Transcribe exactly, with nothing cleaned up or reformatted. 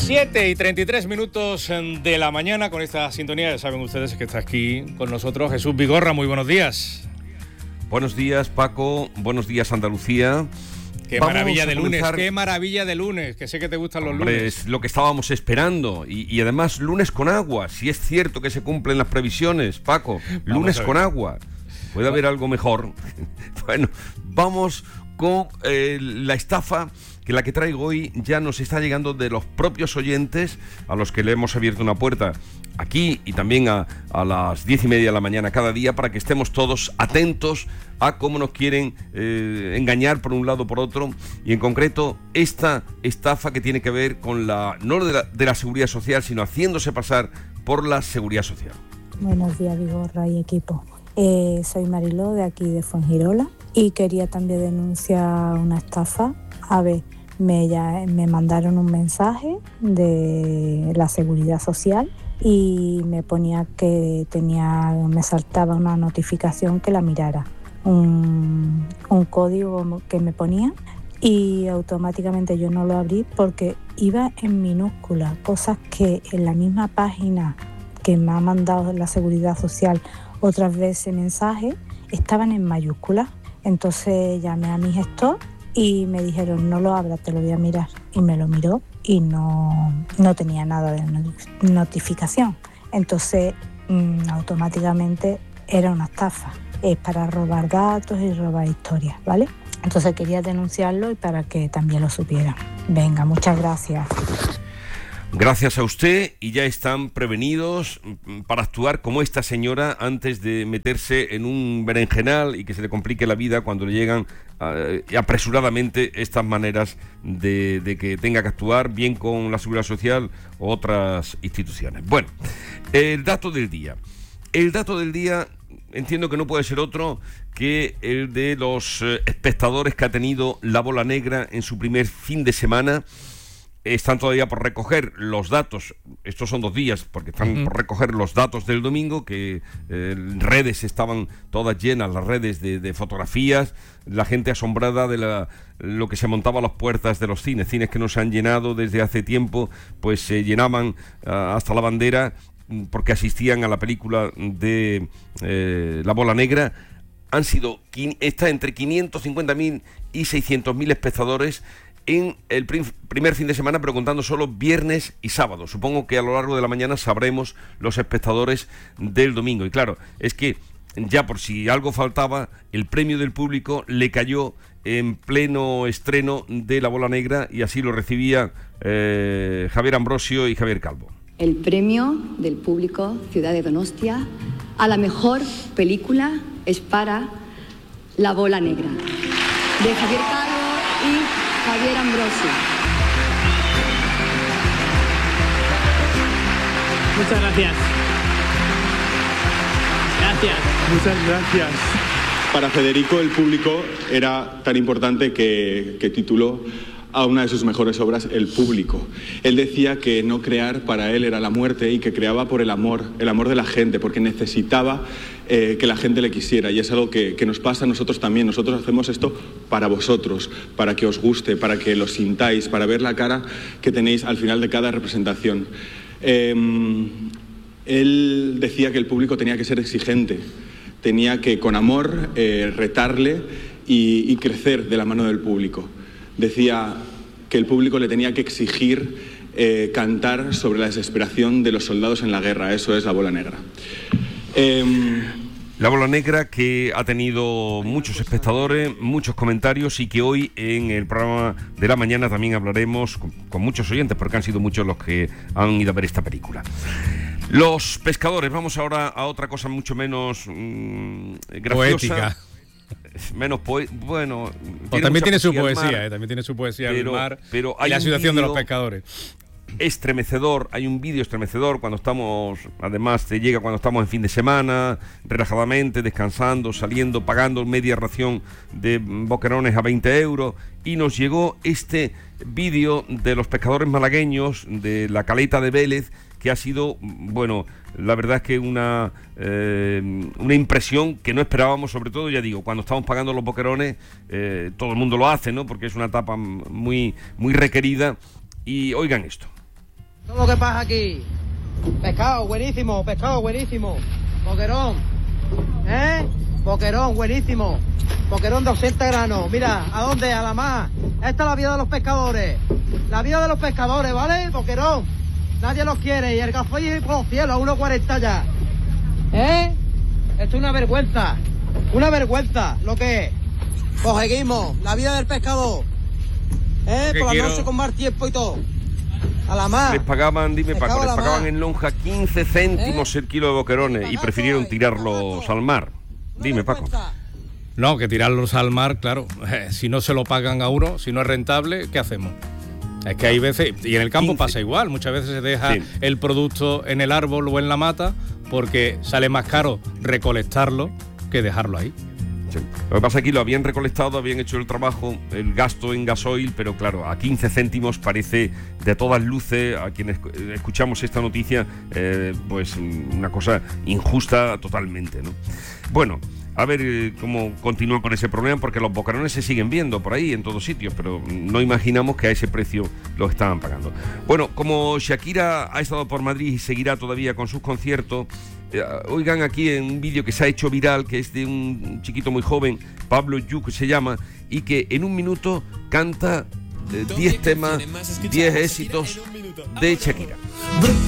siete y treinta y tres minutos de la mañana con esta sintonía. Ya saben ustedes que está aquí con nosotros Jesús Vigorra. Muy buenos días. Buenos días, Paco. Buenos días, Andalucía. Qué Vamos maravilla de lunes, comenzar... qué maravilla de lunes, que sé que te gustan los Hombre, lunes. es lo que estábamos esperando. Y, y además, lunes con agua. Si es cierto que se cumplen las previsiones, Paco. Lunes con agua. ¿Puede haber algo mejor? Bueno, vamos con eh, la estafa, que la que traigo hoy ya nos está llegando de los propios oyentes, a los que le hemos abierto una puerta aquí y también a, a las diez y media de la mañana cada día, para que estemos todos atentos a cómo nos quieren eh, engañar por un lado o por otro, y en concreto esta estafa que tiene que ver con la, no de la, de la seguridad social, sino haciéndose pasar por la seguridad social. Buenos días, Vigorra y equipo. Eh, soy Mariló, de aquí de Fuengirola, y quería también denunciar una estafa. A ver, me, ya, me mandaron un mensaje de la seguridad social y me ponía que tenía, me saltaba una notificación que la mirara, un, un código que me ponía, y automáticamente yo no lo abrí porque iba en minúscula, cosas que en la misma página que me ha mandado la seguridad social otras veces mensajes estaban en mayúsculas. Entonces llamé a mi gestor y me dijeron: no lo abras, te lo voy a mirar. Y me lo miró y no, no tenía nada de notificación. Entonces mmm, automáticamente era una estafa. Es para robar datos y robar historias, ¿vale? Entonces quería denunciarlo y para que también lo supieran. Venga, muchas gracias. Gracias a usted, y ya están prevenidos para actuar como esta señora antes de meterse en un berenjenal y que se le complique la vida cuando le llegan uh, apresuradamente estas maneras de, de que tenga que actuar bien con la Seguridad Social o otras instituciones. Bueno, el dato del día. El dato del día entiendo que no puede ser otro que el de los eh, espectadores que ha tenido La Bola Negra en su primer fin de semana. Están todavía por recoger los datos, estos son dos días, porque están uh-huh. por recoger los datos del domingo, que eh, redes estaban todas llenas, las redes de, de fotografías, la gente asombrada de la, lo que se montaba a las puertas de los cines, cines que no se han llenado desde hace tiempo, pues se llenaban uh, hasta la bandera, porque asistían a la película de eh, La Bola Negra. Han sido, está entre quinientos cincuenta mil y seiscientos mil espectadores en el prim- primer fin de semana, pero contando solo viernes y sábado. Supongo que a lo largo de la mañana sabremos los espectadores del domingo. Y claro, es que ya por si algo faltaba, el premio del público le cayó en pleno estreno de La Bola Negra, y así lo recibía eh, Javier Ambrosio y Javier Calvo. El premio del público Ciudad de Donostia a la mejor película es para La Bola Negra, de Javier Calvo y Javier Ambrosio. Muchas gracias. Gracias. Muchas gracias. Para Federico, el público era tan importante que, que tituló a una de sus mejores obras El Público. Él decía que no crear para él era la muerte, y que creaba por el amor, el amor de la gente, porque necesitaba eh, que la gente le quisiera, y es algo que, que nos pasa a nosotros también. Nosotros hacemos esto para vosotros, para que os guste, para que lo sintáis, para ver la cara que tenéis al final de cada representación. Eh, él decía que el público tenía que ser exigente, tenía que con amor eh, retarle y, y crecer de la mano del público. Decía que el público le tenía que exigir eh, cantar sobre la desesperación de los soldados en la guerra. Eso es La Bola Negra. Eh, La Bola Negra, que ha tenido muchos espectadores, muchos comentarios, y que hoy en el programa de la mañana también hablaremos con, con muchos oyentes, porque han sido muchos los que han ido a ver esta película. Los pescadores. Vamos ahora a otra cosa mucho menos mmm, graciosa. Poética. Menos poe bueno. Tiene también tiene su poesía, eh, también tiene su poesía pero, el mar pero y la situación de los pescadores. Estremecedor, hay un vídeo estremecedor cuando estamos, además te llega cuando estamos en fin de semana, relajadamente, descansando, saliendo, pagando media ración de boquerones a veinte euros, y nos llegó este vídeo de los pescadores malagueños de la caleta de Vélez, que ha sido, bueno, la verdad es que una eh, una impresión que no esperábamos, sobre todo, ya digo, cuando estamos pagando los boquerones, eh, todo el mundo lo hace, ¿no? Porque es una etapa muy, muy requerida. Y oigan esto. Todo lo que pasa aquí. Pescado, buenísimo, pescado, buenísimo. Boquerón, ¿eh? Boquerón, buenísimo. Boquerón de ochenta granos. Mira, ¿a dónde? A la mar. Esta es la vida de los pescadores. La vida de los pescadores, ¿vale? Boquerón. Nadie los quiere. Y el gasoil por los cielos, a uno cuarenta ya. ¿Eh? Esto es una vergüenza. Una vergüenza, lo que es. Pues seguimos. La vida del pescador. ¿Eh? Por la quiero... noche con más tiempo y todo. A la mar. Les pagaban, dime Paco, les pagaban mar. en lonja quince céntimos ¿Eh? el kilo de boquerones y prefirieron tirarlos al mar. Dime, Paco. No, que tirarlos al mar, claro. Eh, si no se lo pagan a uno, si no es rentable, ¿qué hacemos? Es que hay veces, y en el campo quince pasa igual, muchas veces se deja sí. el producto en el árbol o en la mata porque sale más caro recolectarlo que dejarlo ahí. Sí. Lo que pasa es que lo habían recolectado, habían hecho el trabajo, el gasto en gasoil, pero claro, a quince céntimos parece de todas luces, a quienes escuchamos esta noticia, eh, pues una cosa injusta totalmente, ¿no? Bueno, a ver eh, cómo continúan con ese problema, porque los boquerones se siguen viendo por ahí en todos sitios, pero no imaginamos que a ese precio los estaban pagando. Bueno, como Shakira ha estado por Madrid y seguirá todavía con sus conciertos, eh, oigan aquí en un vídeo que se ha hecho viral, que es de un chiquito muy joven, Pablo Yu, que se llama, y que en un minuto canta diez eh, temas, diez éxitos de Shakira.